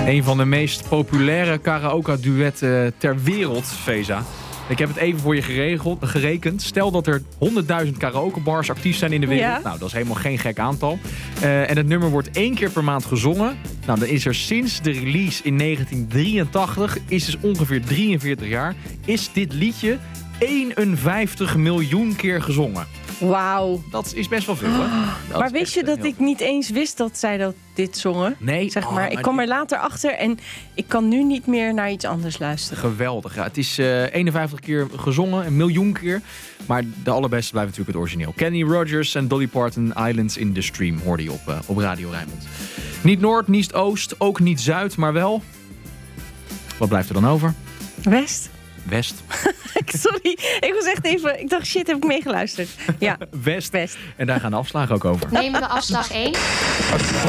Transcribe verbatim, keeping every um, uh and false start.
Een van de meest populaire karaoke-duetten ter wereld, Feza. Ik heb het even voor je geregeld, gerekend. Stel dat er honderdduizend karaokebars actief zijn in de wereld. Ja. Nou, dat is helemaal geen gek aantal. Uh, en het nummer wordt één keer per maand gezongen. Nou, dan is er sinds de release in negentien drieëntachtig, is dus ongeveer drieënveertig jaar, is dit liedje eenenvijftig miljoen keer gezongen. Wauw. Dat is best wel veel, hè? Dat Maar is wist echt je dat heel ik niet eens wist dat zij dat dit zongen? Nee. Zeg Oh, maar, ik kwam die- er later achter en ik kan nu niet meer naar iets anders luisteren. Geweldig. Ja. Het is uh, eenenvijftig keer gezongen, een miljoen keer. Maar de allerbeste blijft natuurlijk het origineel. Kenny Rogers en Dolly Parton, Islands in the Stream, hoorde je op, uh, op Radio Rijnmond. Niet Noord, niet Oost, ook niet Zuid, maar wel... Wat blijft er dan over? West? West. Sorry, ik was echt even... Ik dacht, shit, heb ik meegeluisterd. Ja, West. West. En daar gaan de afslagen ook over. Nemen we afslag één.